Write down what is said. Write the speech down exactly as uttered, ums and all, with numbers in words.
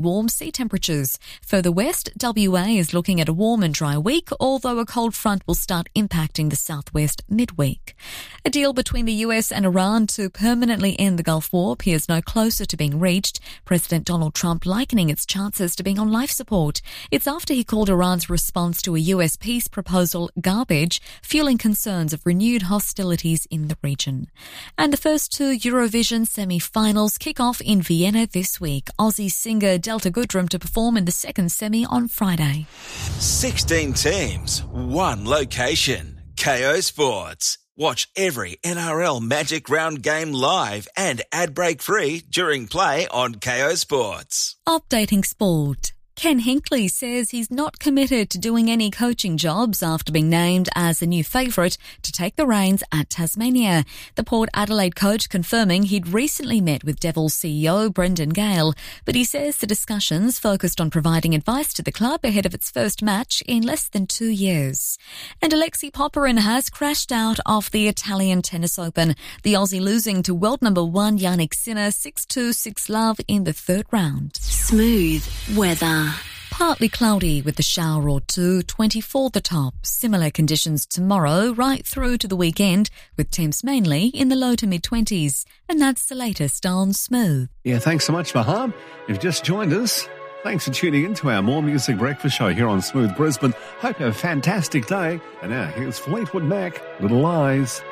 warm sea temperatures. Further west, W A is looking at a warm and dry week, although a cold front will start impacting the southwest midweek. A deal between the U S and Iran to permanently end the Gulf War appears no closer to being reached, President Donald Trump likening its chances to being on life support. It's after he called Iran's response to a U S peace proposal garbage, fueling concerns of renewed hostilities in the region. And the first two Eurovision semi-finals kick off in Vienna this week. Aussie singer Delta Goodrem to perform in the second semi on Friday. sixteen teams, one location. K O Sports. Watch every N R L Magic Round game live and ad break free during play on K O Sports. Updating sport. Ken Hinkley says he's not committed to doing any coaching jobs after being named as the new favourite to take the reins at Tasmania. The Port Adelaide coach confirming he'd recently met with Devils C E O Brendan Gale, but he says the discussions focused on providing advice to the club ahead of its first match in less than two years. And Alexei Popyrin has crashed out of the Italian Tennis Open, the Aussie losing to world number one Jannik Sinner six two six love in the third round. Smooth weather. Partly cloudy with a shower or two, twenty-four the top. Similar conditions tomorrow right through to the weekend, with temps mainly in the low to mid-twenties. And that's the latest on Smooth. Yeah, thanks so much, Maham. You've just joined us. Thanks for tuning in to our More Music Breakfast show here on Smooth Brisbane. Hope you have a fantastic day. And now here's Fleetwood Mac, Little Lies.